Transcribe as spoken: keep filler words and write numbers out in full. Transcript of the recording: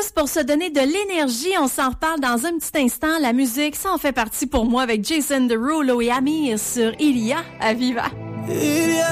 juste pour se donner de l'énergie. On s'en reparle dans un petit instant. La musique, ça en fait partie pour moi avec Jason Derulo et Amir sur Ilia à Viva. Il y a